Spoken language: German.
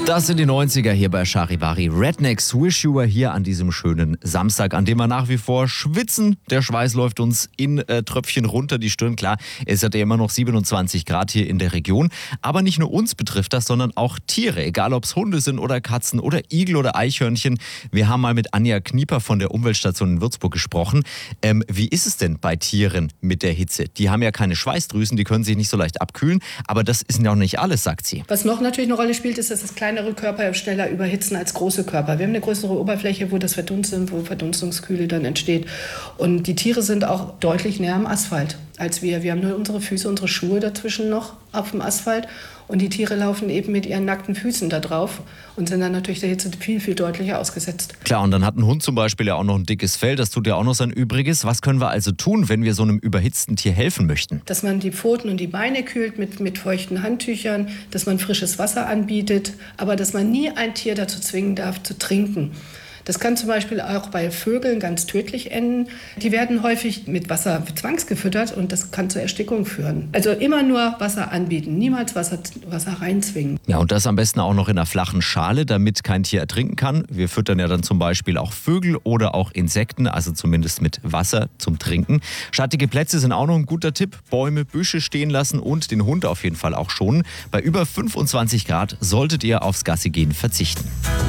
Das sind die 90er hier bei Charivari. Rednecks Wish You Were Here an diesem schönen Samstag, an dem wir nach wie vor schwitzen. Der Schweiß läuft uns in Tröpfchen runter die Stirn. Klar, es hat ja immer noch 27 Grad hier in der Region. Aber nicht nur uns betrifft das, sondern auch Tiere. Egal ob es Hunde sind oder Katzen oder Igel oder Eichhörnchen. Wir haben mal mit Anja Knieper von der Umweltstation in Würzburg gesprochen. Wie ist es denn bei Tieren mit der Hitze? Die haben ja keine Schweißdrüsen, die können sich nicht so leicht abkühlen. Aber das ist ja auch nicht alles, sagt sie. Was noch natürlich eine Rolle spielt, ist, dass das kleinere Körper schneller überhitzen als große Körper. Wir haben eine größere Oberfläche, wo das verdunstet, wo Verdunstungskühle dann entsteht. Und die Tiere sind auch deutlich näher am Asphalt als wir. Wir haben nur unsere Füße, unsere Schuhe dazwischen noch auf dem Asphalt. Und die Tiere laufen eben mit ihren nackten Füßen da drauf und sind dann natürlich der Hitze viel, viel deutlicher ausgesetzt. Klar, und dann hat ein Hund zum Beispiel ja auch noch ein dickes Fell, das tut ja auch noch sein Übriges. Was können wir also tun, wenn wir so einem überhitzten Tier helfen möchten? Dass man die Pfoten und die Beine kühlt mit feuchten Handtüchern, dass man frisches Wasser anbietet, aber dass man nie ein Tier dazu zwingen darf, zu trinken. Das kann zum Beispiel auch bei Vögeln ganz tödlich enden. Die werden häufig mit Wasser zwangsgefüttert und das kann zur Erstickung führen. Also immer nur Wasser anbieten, niemals Wasser reinzwingen. Ja, und das am besten auch noch in einer flachen Schale, damit kein Tier ertrinken kann. Wir füttern ja dann zum Beispiel auch Vögel oder auch Insekten, also zumindest mit Wasser zum Trinken. Schattige Plätze sind auch noch ein guter Tipp. Bäume, Büsche stehen lassen und den Hund auf jeden Fall auch schonen. Bei über 25 Grad solltet ihr aufs Gassi gehen verzichten.